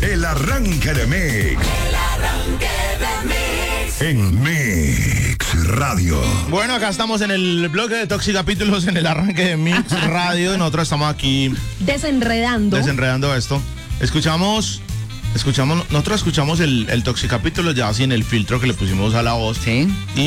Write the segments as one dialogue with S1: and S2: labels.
S1: El arranque de Mix. En Mix Radio.
S2: Bueno, acá estamos en el bloque de Toxicapítulos en el arranque de Mix Radio. Nosotros estamos aquí
S3: desenredando
S2: esto. Nosotros escuchamos el Toxicapítulo ya así en el filtro que le pusimos a la voz.
S4: Sí.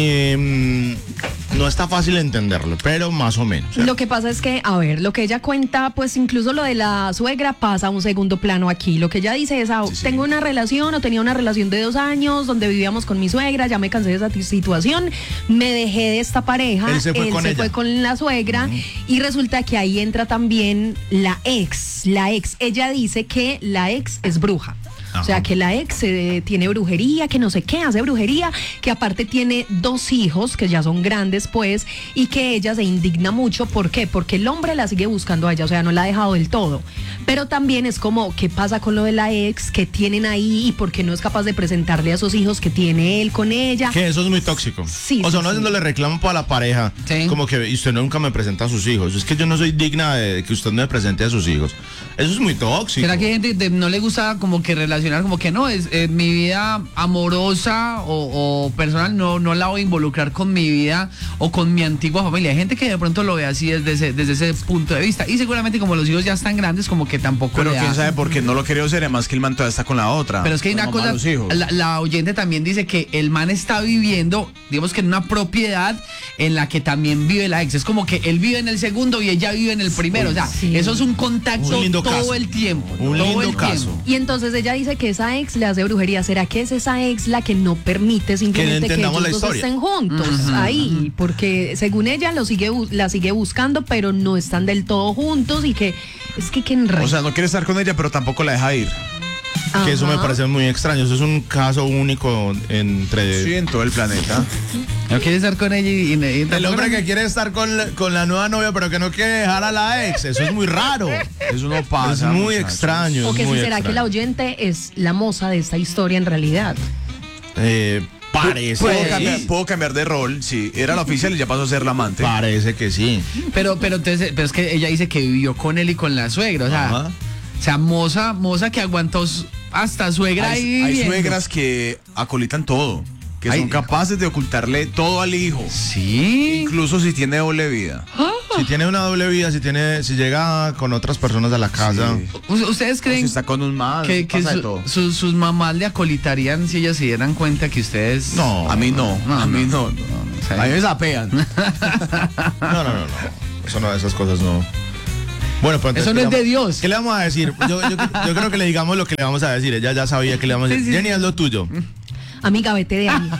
S2: Y no está fácil entenderlo, pero más o menos.
S3: Lo que pasa es que, a ver, lo que ella cuenta, pues incluso lo de la suegra pasa a un segundo plano aquí. Lo que ella dice es, tengo una relación o tenía una relación de 2 años donde vivíamos con mi suegra, ya me cansé de esa situación, me dejé de esta pareja,
S2: él se fue
S3: con la suegra y resulta que ahí entra también la ex. Ella dice que la ex es bruja. O sea, que la ex tiene brujería, que no sé qué, hace brujería, que aparte tiene 2 hijos, que ya son grandes pues, y que ella se indigna mucho. ¿Por qué? Porque el hombre la sigue buscando a ella, o sea, no la ha dejado del todo. Pero también es como, ¿qué pasa con lo de la ex? ¿Qué tienen ahí? ¿Y por qué no es capaz de presentarle a esos hijos que tiene él con ella?
S2: Que eso es muy tóxico.
S3: Sí,
S2: o sea, no
S3: sí.
S2: haciéndole reclamo para la pareja, como que, y usted nunca me presenta a sus hijos. Es que yo no soy digna de que usted me presente a sus hijos. Eso es muy tóxico.
S4: ¿Será que hay gente que no le gusta como que relacionar, como que no, es mi vida amorosa o personal, no la voy a involucrar con mi vida o con mi antigua familia? Hay gente que de pronto lo ve así desde ese punto de vista. Y seguramente como los hijos ya están grandes, como que tampoco.
S5: Pero quién sabe por qué no lo quería hacer, además que el man todavía está con la otra.
S4: Pero es que hay una cosa, la oyente también dice que el man está viviendo, digamos que en una propiedad en la que también vive la ex. Es como que él vive en el segundo y ella vive en el primero. O sea, eso es un contacto todo el tiempo.
S2: Un lindo caso.
S3: Y entonces ella dice que esa ex le hace brujería. ¿Será que es esa ex la que no permite simplemente que ellos dos estén juntos ahí? Porque según ella la sigue buscando, pero no están del todo juntos y que es que
S5: o sea, no quiere estar con ella, pero tampoco la deja ir.
S2: Que eso me parece muy extraño. Eso es un caso único entre...
S5: Sí, en todo el planeta.
S4: No quiere estar con ella y
S2: el hombre que quiere estar con la nueva novia, pero que no quiere dejar a la ex. Eso es muy raro.
S5: Eso no pasa.
S2: Es muy extraño.
S3: O que si será
S2: extraño.
S3: que la oyente es la moza de esta historia en realidad.
S2: Parece.
S5: Puedo cambiar de rol. Sí, era la oficial y ya pasó a ser la amante.
S2: Parece que sí.
S4: Pero es que ella dice que vivió con él y con la suegra. O sea, moza que aguantó hasta suegra.
S5: Hay suegras que acolitan todo, que son capaces de ocultarle todo al hijo.
S4: Sí.
S5: Incluso si tiene doble vida.
S2: Si tiene una doble vida, si llega con otras personas a la casa.
S4: Sí. ¿Ustedes creen
S5: si está con un man,
S4: que sus mamás le acolitarían si ellas se dieran cuenta que ustedes...
S5: No, a mí no. A mí no. A mí me zapean.
S2: No. Eso no, esas cosas no. Bueno, pues
S4: eso no es de Dios.
S2: ¿Qué le vamos a decir? Yo creo que le digamos lo que le vamos a decir. Ella ya sabía que le vamos a decir. Jenny, haz lo tuyo.
S3: Amiga, vete de ahí.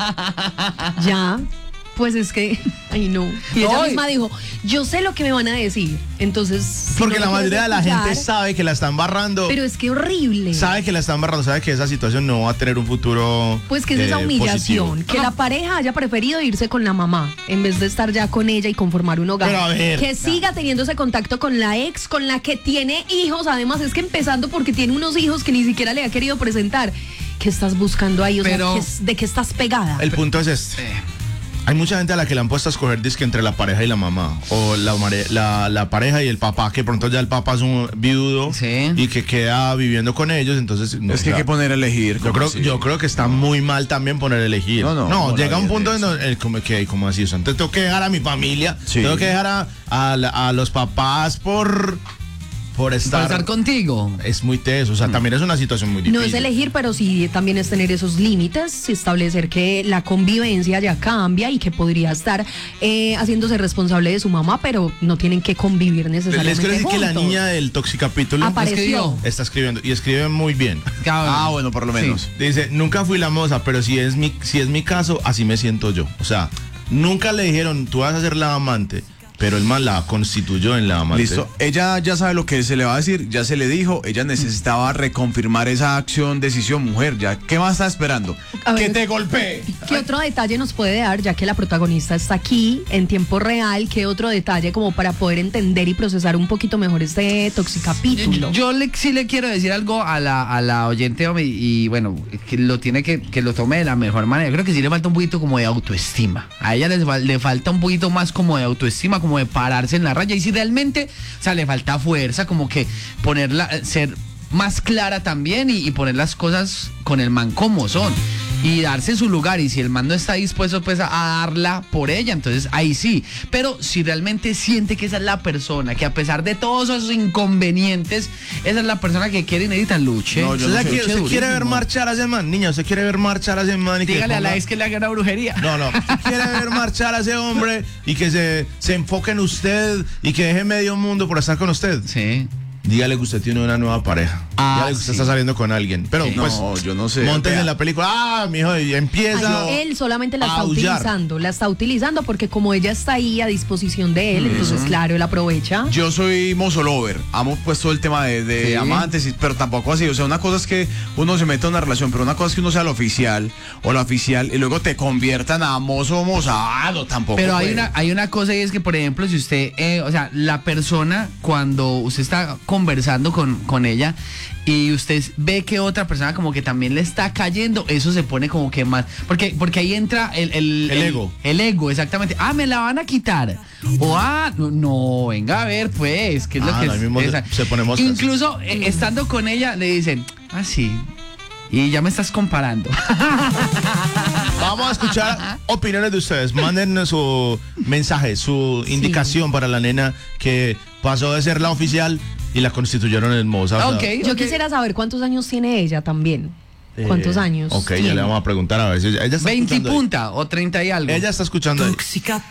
S3: Ya. Pues es que, ay no. Y ella misma dijo, yo sé lo que me van a decir. Entonces, si
S2: porque
S3: no
S2: la mayoría de la gente sabe que la están barrando.
S3: Pero es que horrible.
S2: Sabe que la están barrando, sabe que esa situación no va a tener un futuro.
S3: Pues que es esa humillación.
S2: Positivo.
S3: Que la pareja haya preferido irse con la mamá en vez de estar ya con ella y conformar un hogar.
S2: Pero a ver,
S3: que siga teniendo ese contacto con la ex, con la que tiene hijos. Además, es que empezando porque tiene unos hijos que ni siquiera le ha querido presentar. ¿Qué estás buscando ahí? O sea, ¿de qué estás pegada?
S2: El punto es este. Hay mucha gente a la que le han puesto a escoger disque entre la pareja y la mamá, o la pareja y el papá, que pronto ya el papá es un viudo y que queda viviendo con ellos, entonces...
S5: No, es que hay que poner a elegir.
S2: Yo creo que está muy mal también poner a elegir. No, llega un punto en como que, como así, o sea, entonces tengo que dejar a mi familia, tengo que dejar a los papás por estar
S4: contigo.
S2: Es muy teso, o sea, también es una situación muy difícil.
S3: No es elegir, pero sí también es tener esos límites, establecer que la convivencia ya cambia y que podría estar haciéndose responsable de su mamá, pero no tienen que convivir necesariamente.
S2: Les quiero decir
S3: juntos.
S2: que la niña del Toxicapítulo
S3: apareció.
S2: Está escribiendo y escribe muy bien.
S5: Bueno, por lo menos.
S2: Sí. Dice, nunca fui la moza, pero si es mi caso, así me siento yo. O sea, nunca le dijeron, tú vas a ser la amante. Pero el man la constituyó en la amante.
S5: Listo, ella ya sabe lo que se le va a decir, ya se le dijo, ella necesitaba reconfirmar esa acción, decisión, mujer, ya, ¿qué más está esperando? Que te golpee.
S3: ¿Qué otro detalle nos puede dar, ya que la protagonista está aquí en tiempo real? ¿Qué otro detalle como para poder entender y procesar un poquito mejor este Toxicapítulo?
S4: Yo sí le quiero decir algo a la oyente, y bueno, que lo tiene que lo tome de la mejor manera. Yo creo que sí le falta un poquito como de autoestima. A ella le falta un poquito más como de autoestima, como de pararse en la raya, y si realmente, o sea, le falta fuerza, como que ponerla, ser más clara también y poner las cosas con el man como son. Y darse su lugar, y si el man no está dispuesto pues a darla por ella, entonces ahí sí. Pero si realmente siente que esa es la persona, que a pesar de todos esos inconvenientes, esa es la persona que quiere y necesita, luche.
S2: No, ¿Usted quiere ver marchar a ese man? Niña, ¿usted quiere ver marchar a ese man? Y
S4: dígale
S2: que
S4: a la ex que le haga una brujería.
S2: No, usted quiere ver marchar a ese hombre y que se enfoque en usted y que deje medio mundo por estar con usted.
S4: Sí.
S2: Dígale que usted tiene una nueva pareja. Dígale que usted está saliendo con alguien. Pero pues,
S5: no, yo no sé.
S2: Monten en la película. Mijo, y empieza.
S3: Él solamente la está utilizando. La está utilizando porque como ella está ahí a disposición de él, entonces claro, él aprovecha.
S5: Yo soy mozo lover. Amo pues todo el tema de amantes, pero tampoco así. O sea, una cosa es que uno se meta en una relación, pero una cosa es que uno sea el oficial o la oficial y luego te conviertan a mozo o mozado. Tampoco.
S4: Pero hay una cosa, y es que, por ejemplo, si usted, o sea, la persona, cuando usted está conversando con ella y usted ve que otra persona como que también le está cayendo, eso se pone como que más, porque ahí entra el
S2: ego.
S4: El ego, exactamente. Me la van a quitar. O no, venga a ver pues, ¿qué es lo que
S2: mismo se pone moscas.
S4: Incluso estando con ella le dicen, sí, y ya me estás comparando.
S2: Vamos a escuchar opiniones de ustedes. Manden su mensaje, su indicación para la nena que pasó de ser la oficial y la constituyeron en moza.
S3: Yo quisiera saber cuántos años tiene ella también. ¿Cuántos años?
S2: Ya le vamos a preguntar a ver si ella está
S4: 20
S2: escuchando
S4: punta o 30 y algo.
S2: Ella está escuchando ahí.